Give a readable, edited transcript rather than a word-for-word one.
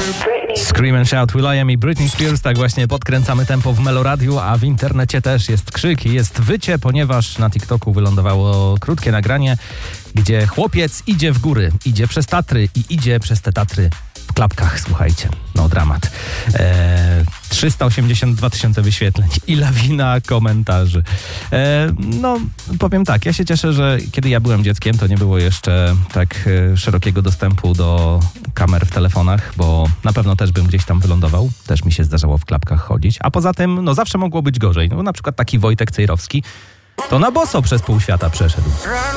Scream and Shout, Will.i.am i Britney Spears. Tak właśnie podkręcamy tempo w Meloradiu, a w internecie też jest krzyk i jest wycie, ponieważ na TikToku wylądowało krótkie nagranie, gdzie chłopiec idzie w góry, idzie przez Tatry i idzie przez te Tatry w klapkach, słuchajcie. No dramat. 382 000 wyświetleń i lawina komentarzy. No, powiem tak, ja się cieszę, że kiedy ja byłem dzieckiem, to nie było jeszcze tak szerokiego dostępu do kamer w telefonach, bo na pewno też bym gdzieś tam wylądował. Też mi się zdarzało w klapkach chodzić. A poza tym, no zawsze mogło być gorzej. No na przykład taki Wojtek Cejrowski to na boso przez pół świata przeszedł.